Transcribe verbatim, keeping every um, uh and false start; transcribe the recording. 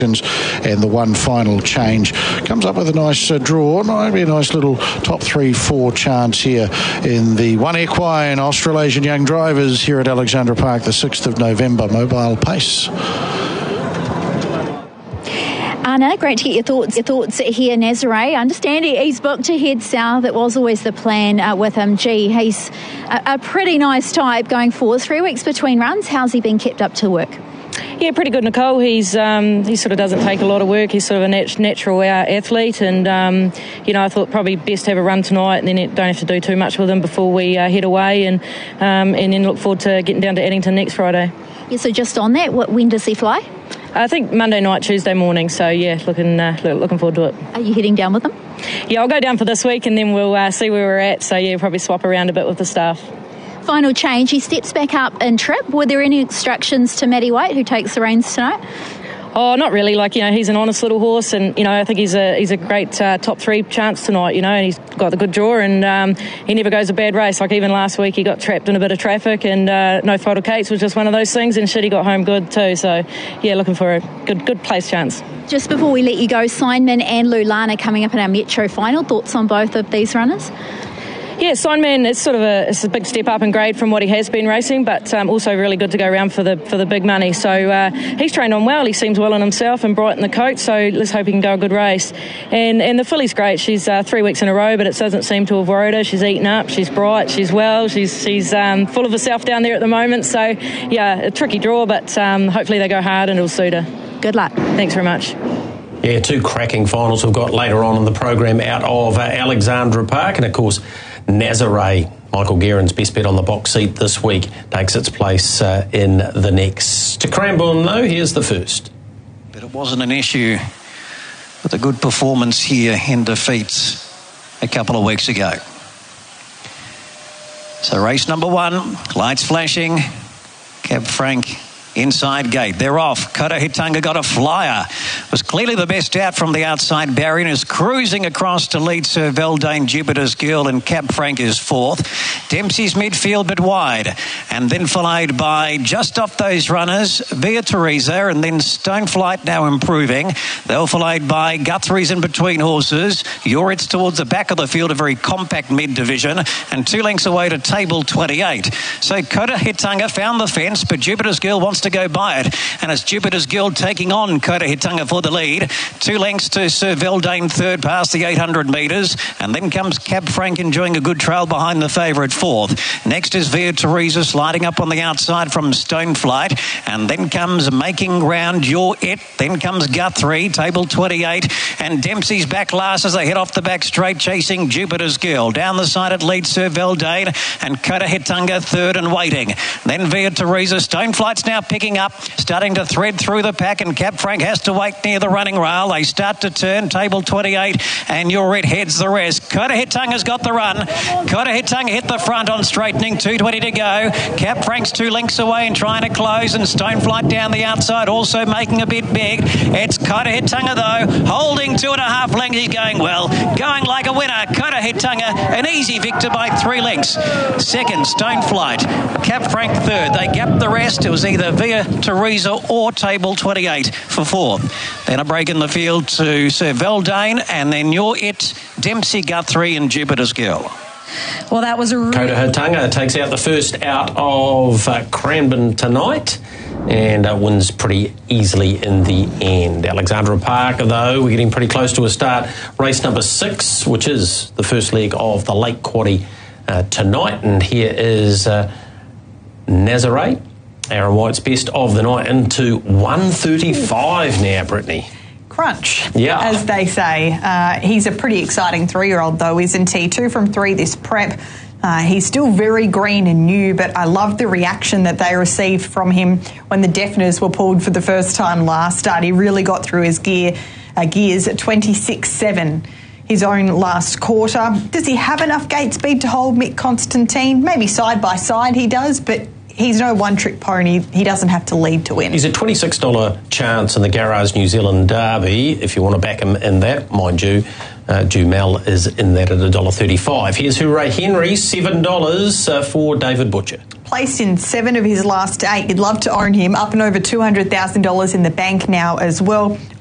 And the one final change comes up with a nice uh, draw. Maybe a nice little top three, four chance here in the One Equine Australasian Young Drivers here at Alexandra Park, the sixth of November. Mobile Pace. Anna, great to get your thoughts your thoughts here, Nazare. I understand he's booked to head south. It was always the plan uh, with him. Gee, he's a, a pretty nice type going forward. Three weeks between runs. How's he been kept up to work? Yeah, pretty good, Nicole. He's um, he sort of doesn't take a lot of work. He's sort of a nat- natural uh, athlete, and um, you know, I thought probably best to have a run tonight, and then don't have to do too much with him before we uh, head away, and um, and then look forward to getting down to Addington next Friday. Yeah. So just on that, what, when does he fly? I think Monday night, Tuesday morning. So yeah, looking uh, looking forward to it. Are you heading down with him? Yeah, I'll go down for this week, and then we'll uh, see where we're at. So yeah, probably swap around a bit with the staff. Final change, he steps back up in trip. Were there any instructions to Matty White, who takes the reins tonight? Oh, not really. Like, you know, he's an honest little horse, and, you know, I think he's a he's a great uh, top three chance tonight, you know, and he's got the good draw, and um, he never goes a bad race. Like, even last week he got trapped in a bit of traffic, and uh, no fault of Kate's was just one of those things, and shit, he got home good too. So, yeah, looking for a good good place chance. Just before we let you go, Signman and Lulana coming up in our Metro final. Thoughts on both of these runners? Yeah, Signman is sort of a, it's a big step up in grade from what he has been racing, but um, also really good to go around for the for the big money. So uh, he's trained on well. He seems well in himself and bright in the coat. So let's hope he can go a good race. And and the filly's great. She's uh, three weeks in a row, but it doesn't seem to have worried her. She's eaten up. She's bright. She's well. She's she's um, full of herself down there at the moment. So yeah, a tricky draw, but um, hopefully they go hard and it'll suit her. Good luck. Thanks very much. Yeah, two cracking finals we've got later on in the program out of uh, Alexandra Park, and of course Nazare, Michael Guerin's best bet on the box seat this week, takes its place uh, in the next. To Cranbourne, though, here's the first. But it wasn't an issue with a good performance here in defeats a couple of weeks ago. So race number one, lights flashing, Cab Frank inside gate. They're off. Kota Hitanga got a flyer. Was clearly the best out from the outside barrier and is cruising across to lead Sir Veldane, Jupiter's Girl, and Cab Frank is fourth. Dempsey's midfield but wide, and then followed by just off those runners Via Teresa, and then Stoneflight now improving. They're followed by Guthrie's in between horses. Yoritz towards the back of the field, a very compact mid division, and two lengths away to table twenty-eight. So Kota Hitanga found the fence, but Jupiter's Girl wants to go by it, and it's Jupiter's Girl taking on Kota Hitanga for the lead. Two lengths to Sir Veldane third past the eight hundred metres, and then comes Cab Frank enjoying a good trail behind the favourite fourth. Next is Via Teresa sliding up on the outside from Stoneflight, and then comes Making Ground Your It, then comes Guthrie, table twenty-eight, and Dempsey's back last as they head off the back straight chasing Jupiter's Girl. Down the side it leads Sir Veldane, and Kota Hitanga third and waiting. Then Via Teresa. Stoneflight's now picking up, starting to thread through the pack, and Cab Frank has to wait near the running rail. They start to turn, table twenty-eight, and Your It heads the rest. Kota Hitanga's got the run. Kota Hitanga hit the front on straightening, two twenty to go. Cab Frank's two lengths away and trying to close, and Stoneflight down the outside also making a bit big. It's Kota Hitanga though, holding two and a half lengths. He's going well, going like a winner. Kota Hitanga, an easy victor by three lengths. Second, Stoneflight. Cab Frank third. They gapped the rest. It was either Via Teresa or table twenty-eight for fourth. Then a break in the field to Sir Veldane, and then Your It, Dempsey, Guthrie, and Jupiter's Girl. Well, that was a really... Kota Hitanga takes out the first out of uh, Cranbourne tonight, and uh, wins pretty easily in the end. Alexandra Park, though, we're getting pretty close to a start. Race number six, which is the first leg of the Lake Quaddie uh, tonight, and here is uh, Nazare, Aaron White's best of the night, into one thirty-five now, Brittany. Crunch, yeah, as they say. Uh, he's a pretty exciting three-year-old, though, isn't he? Two from three this prep. Uh, he's still very green and new, but I love the reaction that they received from him when the deafeners were pulled for the first time last start. He really got through his gear, uh, gears at twenty-six seven. His own last quarter. Does he have enough gate speed to hold Mick Constantine? Maybe side by side he does, but he's no one-trick pony. He doesn't have to lead to win. He's a twenty-six dollars chance in the Garage New Zealand Derby, if you want to back him in that, mind you. Uh, Jumel is in that at one dollar thirty-five. Here's Hooray Henry, seven dollars uh, for David Butcher. placed in seven of his last eight. You'd love to own him, up and over two hundred thousand dollars in the bank now as well.